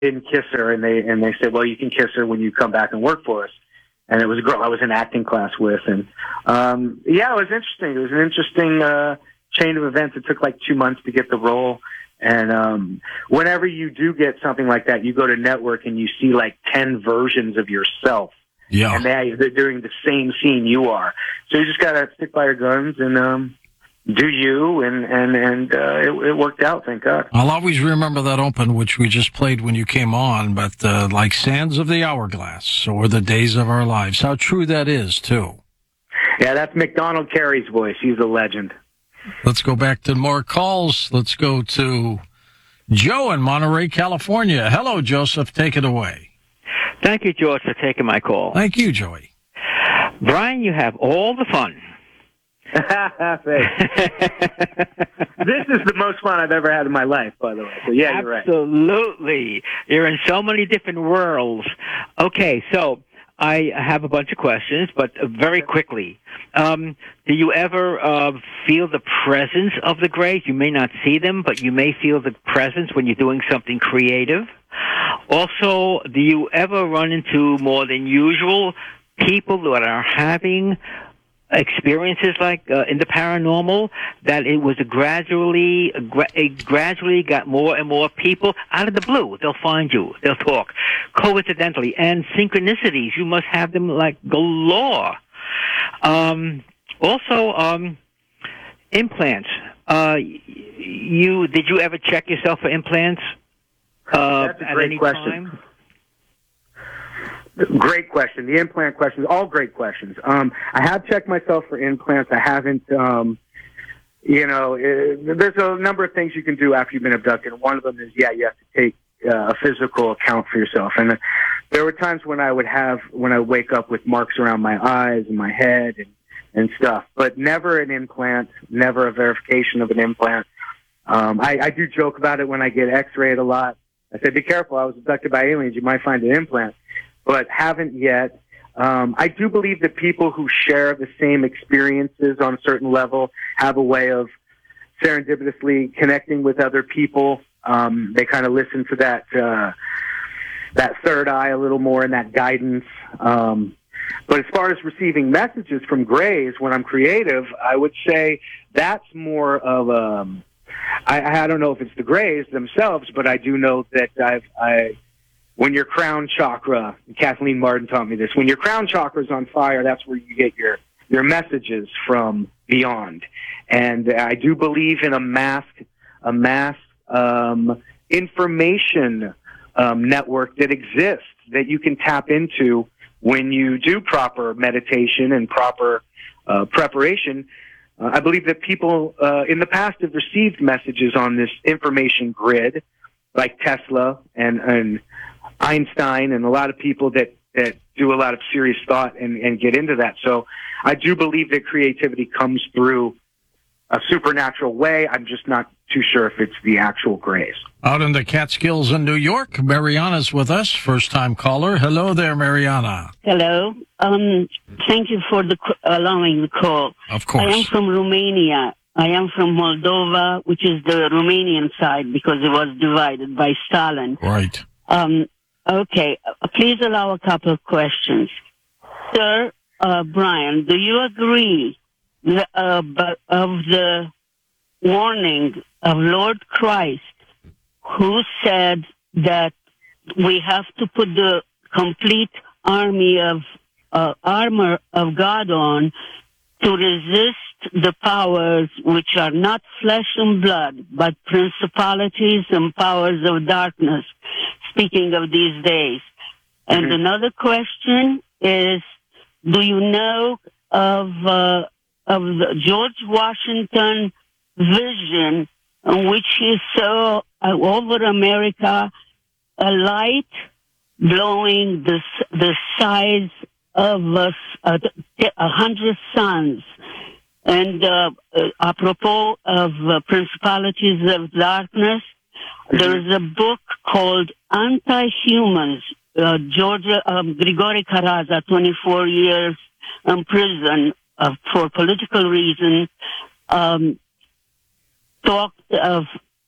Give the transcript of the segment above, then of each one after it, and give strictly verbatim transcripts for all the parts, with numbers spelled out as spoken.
didn't kiss her, and they and they said, well, you can kiss her when you come back and work for us. And it was a girl I was in acting class with, and um, yeah, it was interesting. It was an interesting uh, chain of events. It took like two months to get the role, and um, whenever you do get something like that, you go to network and you see like ten versions of yourself. Yeah, and they, they're doing the same scene you are. So you just gotta stick by your guns and um, do you, and and and uh, it, it worked out, thank God. I'll always remember that open, which we just played when you came on, but uh, like Sands of the Hourglass, or The Days of Our Lives. How true that is, too. Yeah, that's McDonald Carey's voice. He's a legend. Let's go back to more calls. Let's go to Joe in Monterey, California. Hello, Joseph. Take it away. Thank you, George, for taking my call. Thank you, Joey. Brian, you have all the fun. This is the most fun I've ever had in my life, by the way. So yeah, you're right. Absolutely. You're in so many different worlds. Okay, so I have a bunch of questions, but very quickly. Um, do you ever uh, feel the presence of the Greys? You may not see them, but you may feel the presence when you're doing something creative. Also, do you ever run into more than usual people that are having experiences like uh, in the paranormal, that it was a gradually, it gradually got more and more people out of the blue. They'll find you. They'll talk. Coincidentally, and synchronicities, you must have them like galore. Um, also, um, implants. Uh, you did you ever check yourself for implants? Uh, That's a at great any question. time? Great question. The implant questions, all great questions. Um, I have checked myself for implants. I haven't, um, you know, it, there's a number of things you can do after you've been abducted. One of them is, yeah, you have to take uh, a physical account for yourself. And uh, there were times when I would have, when I wake up with marks around my eyes and my head and, and stuff, but never an implant, never a verification of an implant. Um, I, I do joke about it when I get x-rayed a lot. I said, be careful, I was abducted by aliens, you might find an implant. But haven't yet. Um, I do believe that people who share the same experiences on a certain level have a way of serendipitously connecting with other people. Um, they kind of listen to that uh, that third eye a little more and that guidance. Um, but as far as receiving messages from Greys when I'm creative, I would say that's more of a... I, I don't know if it's the Greys themselves, but I do know that I've... I, When your crown chakra, Kathleen Martin taught me this, when your crown chakra is on fire, that's where you get your, your messages from beyond. And I do believe in a mass, a mass um, information um, network that exists that you can tap into when you do proper meditation and proper uh, preparation. Uh, I believe that people uh, in the past have received messages on this information grid, like Tesla and, and Einstein and a lot of people that, that do a lot of serious thought and, and get into that. So I do believe that creativity comes through a supernatural way. I'm just not too sure if it's the actual Greys. Out in the Catskills in New York, Mariana's with us, first-time caller. Hello there, Mariana. Hello. Um, thank you for the allowing the call. Of course. I am from Romania. I am from Moldova, which is the Romanian side because it was divided by Stalin. Right. Um, okay. Uh, please allow a couple of questions. Sir, uh, Brian, do you agree that, uh, of the warning of Lord Christ, who said that we have to put the complete army of uh, armor of God on to resist the powers which are not flesh and blood, but principalities and powers of darkness, speaking of these days. And mm-hmm. another question is, do you know of uh, of the George Washington vision in which he saw uh, over America a light blowing the, the size of a, a, a hundred suns? And uh, uh, apropos of uh, principalities of darkness, there is a book called Anti-Humans. Uh, Georgia um, Grigori Karaza, twenty-four years in prison uh, for political reasons, um, talked of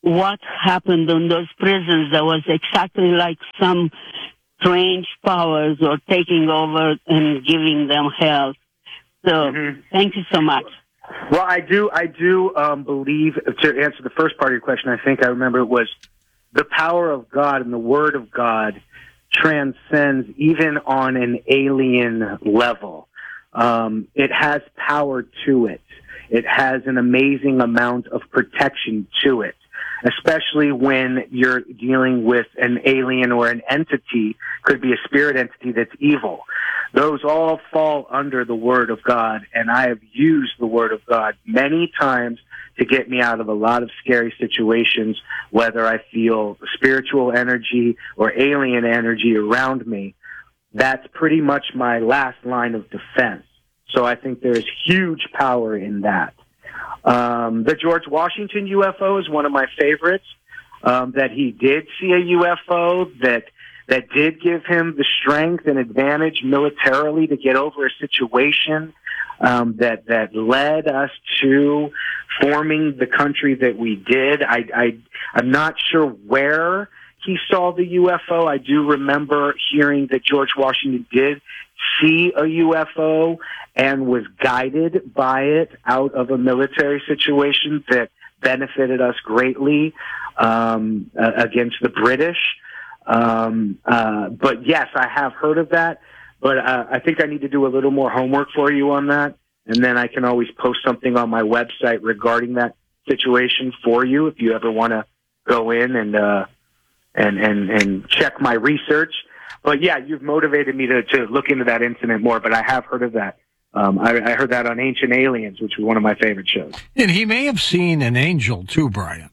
what happened in those prisons that was exactly like some strange powers or taking over and giving them hell. So, mm-hmm. Thank you so much. Well, I do, I do um, believe, to answer the first part of your question, I think I remember it was the power of God and the Word of God transcends even on an alien level. Um, it has power to it. It has an amazing amount of protection to it, especially when you're dealing with an alien or an entity, could be a spirit entity that's evil. Those all fall under the Word of God, and I have used the Word of God many times to get me out of a lot of scary situations, whether I feel spiritual energy or alien energy around me. That's pretty much my last line of defense. So I think there's huge power in that. Um, the George Washington U F O is one of my favorites, um, that he did see a U F O that that did give him the strength and advantage militarily to get over a situation um, that that led us to forming the country that we did. I, I, I'm not sure where he saw the U F O. I do remember hearing that George Washington did see a U F O and was guided by it out of a military situation that benefited us greatly um, uh, against the British. Um, uh, but yes, I have heard of that, but uh, I think I need to do a little more homework for you on that, and then I can always post something on my website regarding that situation for you if you ever want to go in and uh, and and and check my research. But yeah, you've motivated me to, to look into that incident more, but I have heard of that. Um, I, I heard that on Ancient Aliens, which was one of my favorite shows. And he may have seen an angel too, Brian.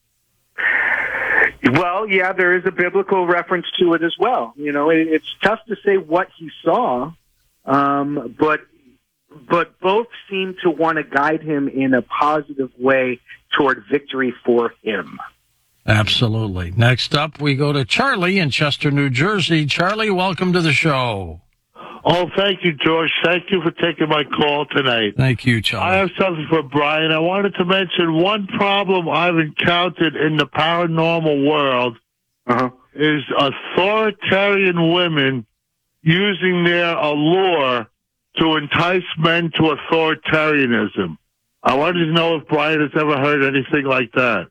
Well, yeah, there is a biblical reference to it as well. You know, it, it's tough to say what he saw, um, but but both seem to want to guide him in a positive way toward victory for him. Absolutely. Next up, we go to Charlie in Chester, New Jersey. Charlie, welcome to the show. Oh, thank you, George. Thank you for taking my call tonight. Thank you, Charlie. I have something for Brian. I wanted to mention one problem I've encountered in the paranormal world uh-huh. is authoritarian women using their allure to entice men to authoritarianism. I wanted to know if Brian has ever heard anything like that.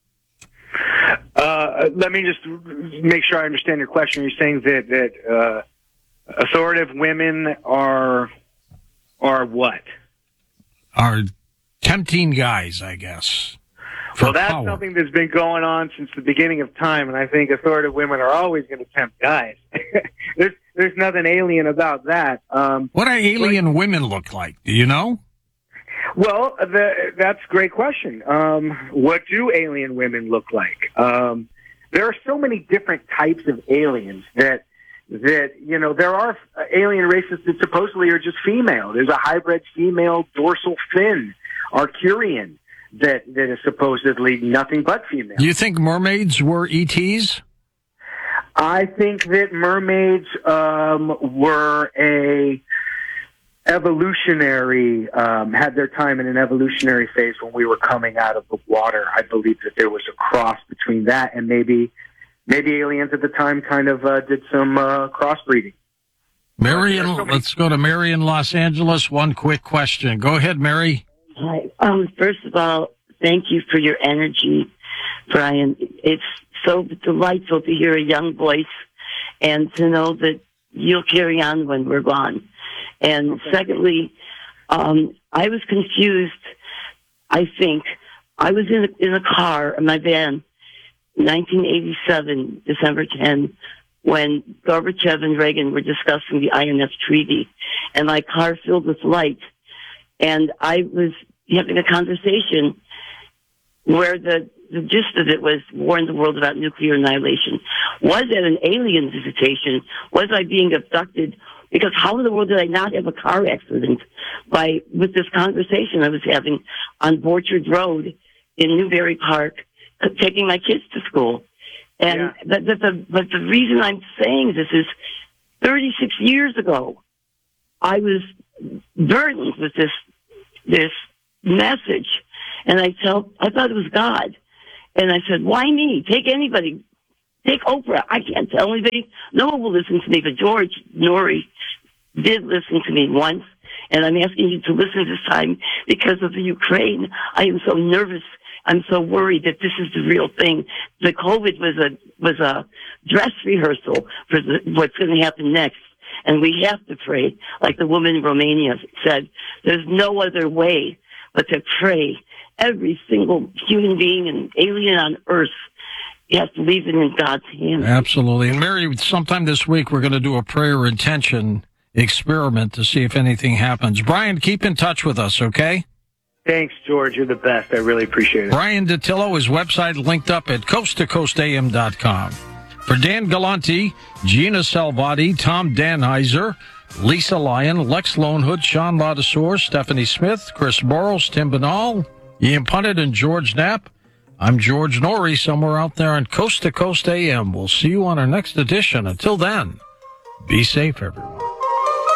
Uh, let me just make sure I understand your question. You're saying that that uh, authoritative women are are what? Are tempting guys, I guess. Well, that's power. something that's been going on since the beginning of time, and I think authoritative women are always going to tempt guys. there's there's nothing alien about that. Um, what do alien but, women look like? Do you know? Well, the, that's a great question. Um, what do alien women look like? Um, there are so many different types of aliens that, that, you know, there are alien races that supposedly are just female. There's a hybrid female dorsal fin, Arcturian, that, that is supposedly nothing but female. Do you think mermaids were E Ts? I think that mermaids um, were a... evolutionary, um, had their time in an evolutionary phase when we were coming out of the water. I believe that there was a cross between that and maybe maybe aliens at the time kind of uh, did some uh, crossbreeding. Mary, in, let's go to Mary in Los Angeles. One quick question. Go ahead, Mary. Hi. Um, first of all, thank you for your energy, Brian. It's so delightful to hear a young voice and to know that you'll carry on when we're gone. And okay. Secondly, um, I was confused. I think I was in a, in a car in my van, nineteen eighty-seven, December tenth, when Gorbachev and Reagan were discussing the I N F treaty, and my car filled with light, and I was having a conversation where the the gist of it was warn the world about nuclear annihilation. Was it an alien visitation? Was I being abducted? Because how in the world did I not have a car accident by with this conversation I was having on Borchard Road in Newbury Park, taking my kids to school? And yeah. but, but the but the reason I'm saying this is, thirty-six years ago, I was burdened with this this message, and I felt I thought it was God, And I said, why me? Take anybody. Take Oprah. I can't tell anybody. No one will listen to me. But George Noory did listen to me once. And I'm asking you to listen this time because of the Ukraine. I am so nervous. I'm so worried that this is the real thing. The COVID was a was a dress rehearsal for the, what's going to happen next. And we have to pray, like the woman in Romania said. There's no other way but to pray. Every single human being and alien on earth, you have to leave it in God's hands. Absolutely. And Mary, sometime this week we're going to do a prayer intention experiment to see if anything happens. Brian, keep in touch with us, okay? Thanks, George. You're the best. I really appreciate it. Brian Dattilo, his website linked up at coast to coast a m dot com. For Dan Galante, Gina Salvati, Tom Danheiser, Lisa Lyon, Lex Lonehood, Sean Ladouceur, Stephanie Smith, Chris Boros, Tim Banal, Ian Punnett, and George Knapp, I'm George Noory, somewhere out there on Coast to Coast A M. We'll see you on our next edition. Until then, be safe, everyone.